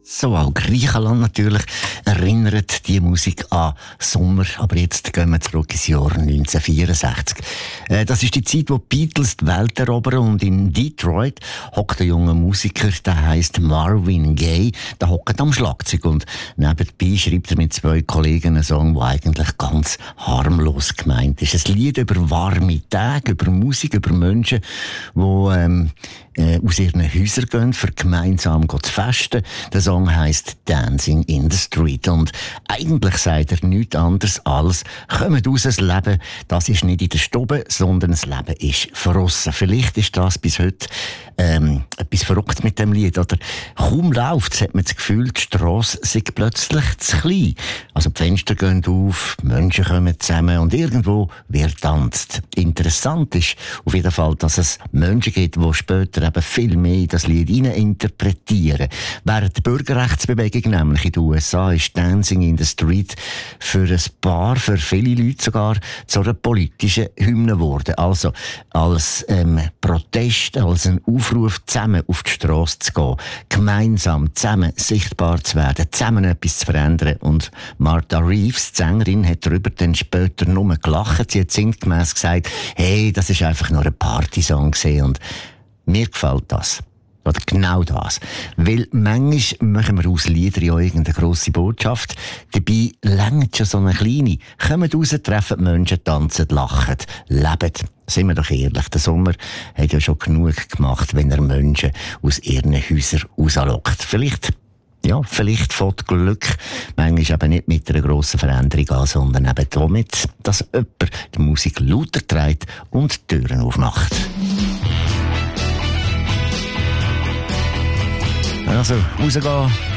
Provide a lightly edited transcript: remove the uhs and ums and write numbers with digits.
So, auch Griechenland natürlich erinnert die Musik an Sommer. Aber jetzt gehen wir zurück ins Jahr 1964. Das ist die Zeit, wo die Beatles die Welt erobern, und in Detroit hockt ein junger Musiker, der heisst Marvin Gaye, der hockt am Schlagzeug, und nebenbei schreibt er mit 2 Kollegen einen Song, der eigentlich ganz harmlos gemeint ist. Ein Lied über warme Tage, über Musik, über Menschen, die aus ihren Häusern gehen, für gemeinsam zu festen. Der Song heisst Dancing in the Street. Und eigentlich sagt er nichts anderes als: kommt raus, das Leben, das ist nicht in der Stube, sondern das Leben ist draussen. Vielleicht ist das bis heute etwas verrückt mit dem Lied. Oder kaum läuft es, hat man das Gefühl, die Strasse sei plötzlich zu klein. Also die Fenster gehen auf, die Menschen kommen zusammen und irgendwo wird tanzt. Interessant ist auf jeden Fall, dass es Menschen gibt, die später eben viel mehr in das Lied interpretieren. Während der Bürgerrechtsbewegung nämlich in den USA ist Dancing in the Street für ein paar, für viele Leute sogar, zu einer politischen Hymne geworden. Also als Protest, als ein Aufruf, zusammen auf die Strasse zu gehen, gemeinsam, zusammen sichtbar zu werden, zusammen etwas zu verändern. Und Martha Reeves, die Sängerin, hat darüber dann später nur gelacht. Sie hat sinngemäss gesagt: hey, das ist einfach nur ein Partysong gewesen. Und mir gefällt das. Oder genau das. Weil manchmal machen wir aus Liedern ja irgendeine grosse Botschaft. Dabei reicht schon so eine kleine. Kommt raus, treffen die Menschen, tanzen, lachen, leben. Seien wir doch ehrlich, der Sommer hat ja schon genug gemacht, wenn er Menschen aus ihren Häusern rauslockt. Vielleicht fängt Glück manchmal eben nicht mit einer grossen Veränderung an, sondern eben damit, dass jemand die Musik lauter trägt und die Türen aufmacht. Also, rausgehen,